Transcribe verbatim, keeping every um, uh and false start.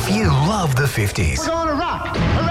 If you love the fifties, We're gonna rock.